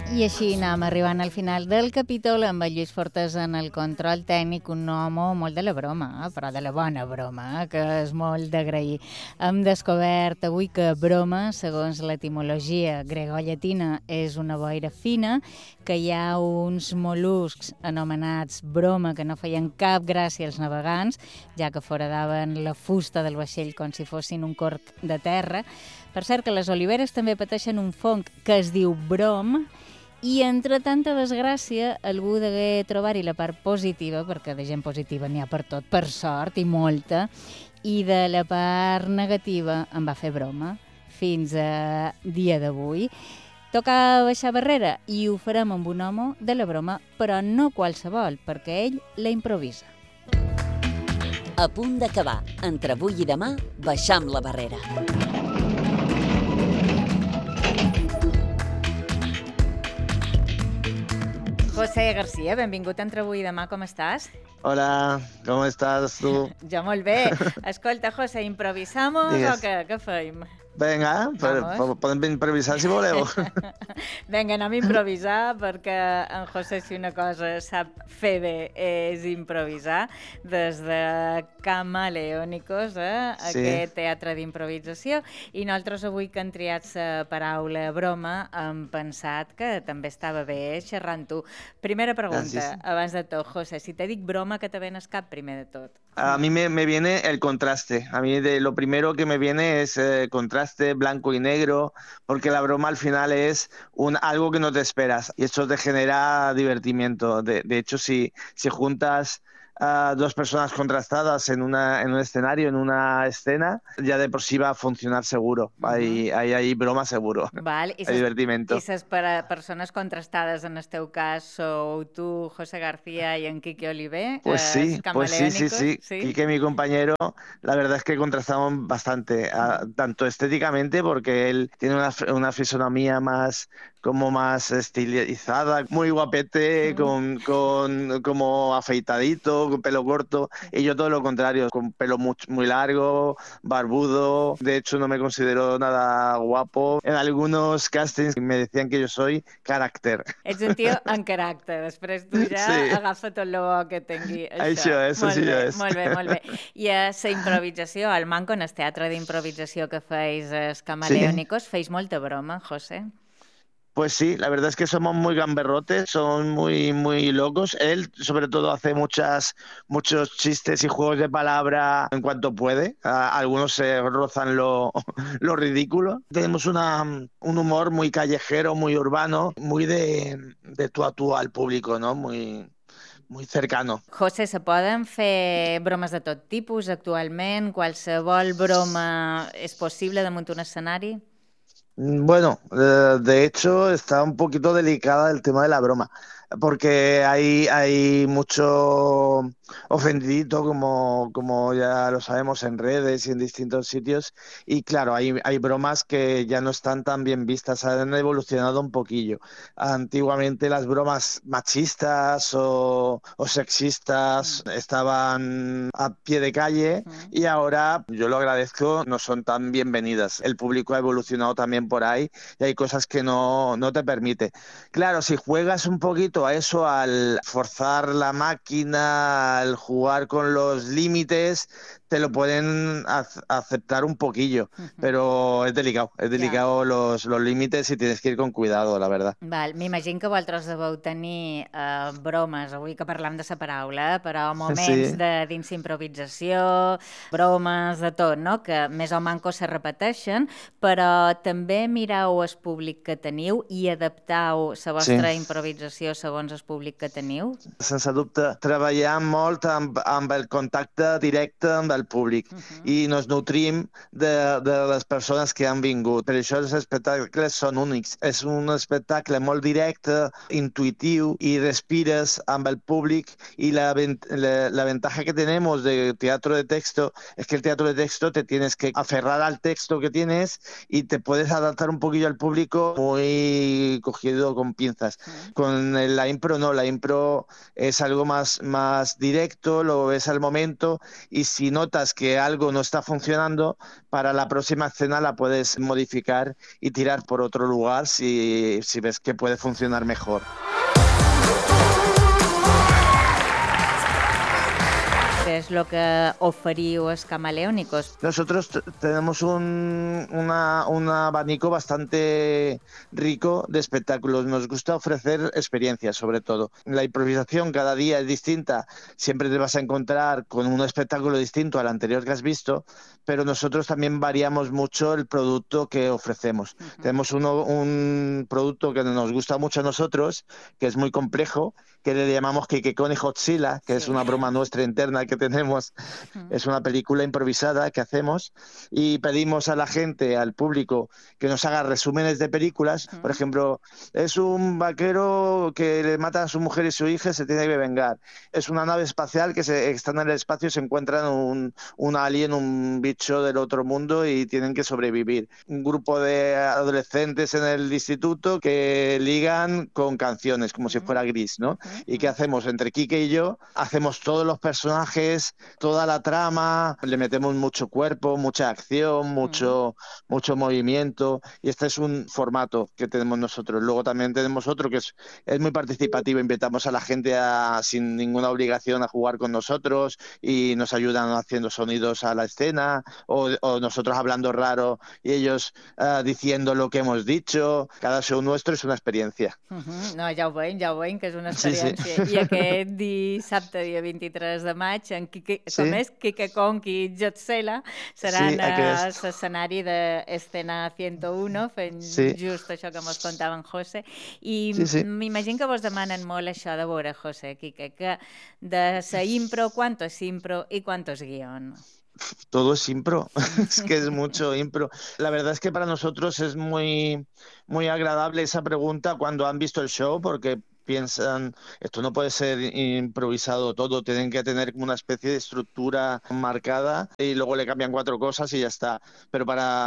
I així anem arribant al final del capítol amb el Lluís Fortes en el control tècnic, un home molt de la broma, però de la bona broma, que és molt d'agrair. Hem descobert avui que broma, segons l'etimologia gregollatina, és una boira fina, que hi ha uns mol·luscs anomenats broma que no feien cap gràcia als navegants, ja que foradaven la fusta del vaixell com si fossin un corc de terra. Per cert, que les oliveres també pateixen un fong que es diu brom, i entre tanta desgràcia algú degué trobar-hi la part positiva, perquè de gent positiva n'hi ha per tot, per sort, i molta, i de la part negativa en va fer broma fins a dia d'avui. Toca baixar barrera i ho farem amb un home de la broma, però no qualsevol, perquè ell la improvisa. A punt d'acabar. Entre avui i demà, baixam la barrera. José García, benvingut a Entre avui i demà, com estàs? Hola, com estàs tu? Jo molt bé. Escolta, José, improvisamos o què? Què fem? Vinga, podem improvisar si voleu. Vinga, anem a improvisar, perquè en José, si una cosa sap fer bé és improvisar, des de Camaleónicos, aquest teatre d'improvisació, i nosaltres avui que hem triat la paraula broma hem pensat que també estava bé xerrar amb tu. Primera pregunta, abans de tot, José, si te dic broma, què te ven al cap primer de tot? A mí me viene el contraste. A mí lo primero que me viene es contraste blanco y negro, porque la broma al final es algo que no te esperas y eso te genera divertimiento. De hecho, si juntas dos personas contrastadas en un escenario, en una escena, ya de por sí va a funcionar seguro. Hay broma seguro. Val. Hay divertimento. I les persones contrastades, en el teu cas, sou tu, José García, y en Quique Oliver? Pues sí. Quique, mi compañero, la verdad es que contrastamos bastante, tanto estéticamente, porque él tiene una fisonomía más estilizada, muy guapete, como afeitadito, con pelo corto, y yo todo lo contrario, con pelo muy largo, barbudo. De hecho, no me considero nada guapo. En algunos castings me decían que yo soy carácter. Ets un tio en caràcter, després tu ja agafa tot el bo que tingui això. Això és. Molt bé. I a la improvisació, al Manco, en el teatre d'improvisació que feis, els Camaleónicos, feis molta broma, José? Pues sí, la verdad es que somos muy gamberrotes, son muy, muy locos. Él, sobre todo, hace muchos chistes y juegos de palabra en cuanto puede. Algunos se rozan lo ridículo. Tenemos un humor muy callejero, muy urbano, muy de tú a tú al público, ¿no? Muy cercano. José, se poden fer bromes de tot tipus actualment? Qualsevol broma és possible damunt un escenari? Bueno, de hecho está un poquito delicada el tema de la broma, porque hay mucho ofendidito, como ya lo sabemos, en redes y en distintos sitios, y claro, hay bromas que ya no están tan bien vistas, han evolucionado un poquillo. Antiguamente las bromas machistas o sexistas estaban a pie de calle y ahora, yo lo agradezco, no son tan bienvenidas. El público ha evolucionado también por ahí y hay cosas que no te permite. Claro, si juegas un poquito a eso, al forzar la máquina, al jugar con los límites, te lo pueden aceptar un poquillo, però és delicado los límites i tienes que ir con cuidado, la verdad. Val, m'imagino que vosaltres deveu tenir bromes, avui que parlam de la paraula, però moments dins improvisació, bromes de tot, no? Que més o manco se repeteixen, però també mireu el públic que teniu i adapteu la vostra improvisació segons el públic que teniu? Sense dubte, treballem molt amb el contacte directe amb el públic i nos nutrim de les persones que han vingut. Per això els espectacles són únics. És un espectacle molt directe, intuitiu, i respires amb el públic, y la ventaja que tenemos de teatro de texto es que el teatro de texto te tienes que aferrar al texto que tienes y te puedes adaptar un poquillo al público muy cogido con pinzas. Con la impro no, la impro es algo más directo, lo ves al momento, y si no notas que algo no está funcionando, para la próxima escena la puedes modificar y tirar por otro lugar si ves que puede funcionar mejor. ¿Qué es lo que oferiu els camaleónicos? Nosotros tenemos un abanico bastante rico de espectáculos. Nos gusta ofrecer experiencias, sobre todo. La improvisación cada día es distinta. Siempre te vas a encontrar con un espectáculo distinto al anterior que has visto, pero nosotros también variamos mucho el producto que ofrecemos. Tenemos un producto que nos gusta mucho a nosotros, que es muy complejo, que le llamamos Kikekon y Godzilla, que es una broma nuestra interna que tenemos. Es una película improvisada que hacemos y pedimos a la gente, al público, que nos haga resúmenes de películas. Por ejemplo, es un vaquero que le mata a su mujer y su hija y se tiene que vengar. Es una nave espacial que está en el espacio y se encuentran un alien, un bicho del otro mundo y tienen que sobrevivir. Un grupo de adolescentes en el instituto que ligan con canciones, como si fuera Gris, ¿no? ¿Y qué hacemos? Entre Quique y yo hacemos todos los personajes, toda la trama, le metemos mucho cuerpo, mucha acción, mucho movimiento, y este es un formato que tenemos nosotros. Luego también tenemos otro que es muy participativo, invitamos a la gente sin ninguna obligación a jugar con nosotros y nos ayudan haciendo sonidos a la escena o nosotros hablando raro y ellos diciendo lo que hemos dicho. Cada show nuestro es una experiencia. No, ja ho veiem, que és una experiència. Sí. I aquest dissabte, dia 23 de maig, en Quique Conqui i Godzilla seran a l'escenari d'Escena 101, fent just això que mos contava en José. I m'imagino que vos demanen molt això de veure, José, Quique, que de la impro, ¿cuánto es impro y cuánto es guión? Todo es impro, es que es mucho impro. La verdad es que para nosotros es muy, muy agradable esa pregunta cuando han visto el show, porque piensan, esto no puede ser improvisado todo, tienen que tener una especie de estructura marcada y luego le cambian 4 cosas y ya está. Pero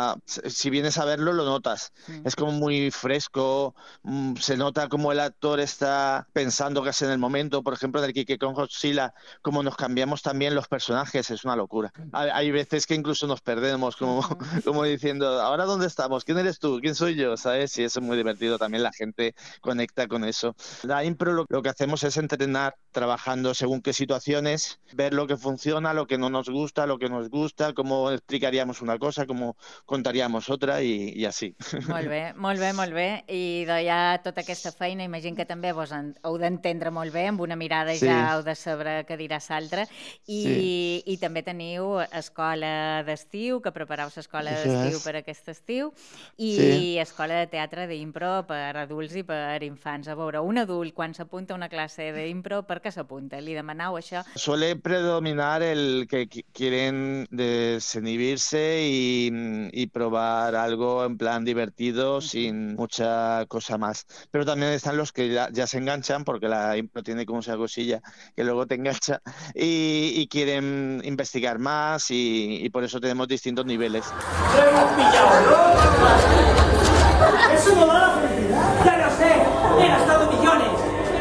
si vienes a verlo, lo notas. Es como muy fresco, se nota como el actor está pensando que es en el momento. Por ejemplo, en el Quique con Godzilla, como nos cambiamos también los personajes, es una locura. Hay veces que incluso nos perdemos, como diciendo, ¿ahora dónde estamos? ¿Quién eres tú? ¿Quién soy yo? ¿Sabes? Y eso es muy divertido. También la gente conecta con eso. La impro lo que hacemos es entrenar trabajando según qué situaciones, ver lo que funciona, lo que no nos gusta, lo que nos gusta, cómo explicaríamos una cosa, cómo contaríamos otra i així. Molt bé, molt bé, molt bé. I de ja tota aquesta feina, imagino que també vos heu d'entendre molt bé, amb una mirada ja heu de saber què diràs l'altre. I també teniu escola d'estiu, que prepareu l'escola d'estiu per aquest estiu, i escola de teatre d'impro per adults i per infants. A veure, un adult, quan s'apunta a una clase d'impro, per què s'apunta? Li demaneu això? Suele predominar el que quieren desinhibirse y probar algo en plan divertido sin mucha cosa más. Pero también están los que ya se enganchan, porque la impro tiene como esa cosilla que luego te engancha y quieren investigar más y por eso tenemos distintos niveles. ¡Lo hemos pillado, ¿no? ¡Eso no da la felicidad! ¡Ya lo sé! ¡He gastado millones!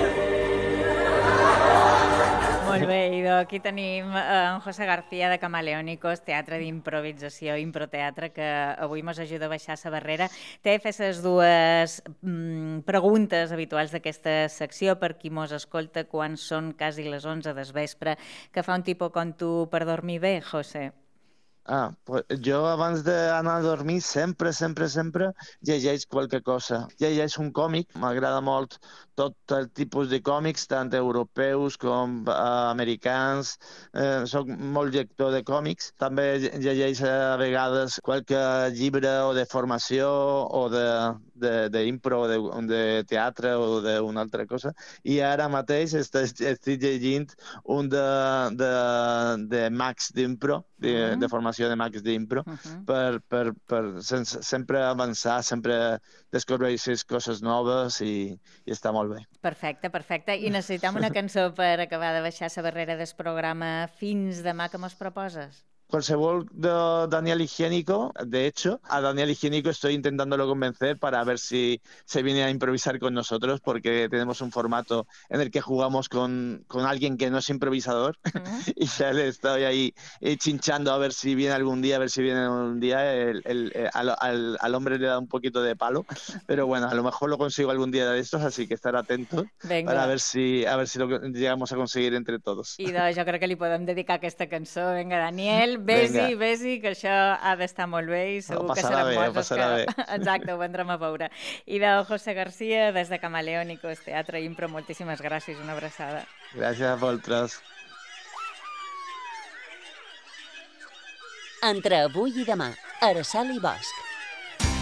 Molt bé, i aquí tenim en José García de Camaleónicos, teatre d'improvisació, improteatre, que avui ens ajuda a baixar la barrera. T'he fet les dues preguntes habituals d'aquesta secció per qui mos escolta quan són quasi les 11 del vespre, que fa un tipus com tu per dormir bé, José. Pues jo abans d'anar a dormir sempre llegeix qualque cosa. Llegeix un còmic, m'agrada molt tot el tipus de còmics, tant europeus com americans. Soc molt lector de còmics. També llegeix a vegades qualque llibre o de formació o d'impro, de teatre o d'una altra cosa. I ara mateix estic llegint un de Max d'Impro, de formació de Max d'Impro, per sempre avançar, sempre descobrir coses noves i està molt bé. Perfecte, perfecte. I necessitem una cançó per acabar de baixar la barrera del programa. Fins demà, que mos proposes? qualsevol de Daniel Higiénico, de hecho, a Daniel Higiénico estoy intentándolo convencer para ver si se viene a improvisar con nosotros, porque tenemos un formato en el que jugamos con alguien que no es improvisador y ya le estoy ahí chinchando a ver si viene algún día, a ver si viene algún día. Al hombre le da un poquito de palo, pero bueno, a lo mejor lo consigo algún día de estos, así que estar atentos para ver si lo llegamos a conseguir entre todos. I doncs jo crec que li podem dedicar aquesta cançó. Vinga, Daniel, vés-hi, que això ha d'estar molt bé i segur que seran molts els que... Exacte, ho vendrem a veure. I de José García, des de Camaleónicos Teatre Impro, moltíssimes gràcies, una abraçada. Gràcies a vosaltres. Entre avui i demà, Araceli Bosch.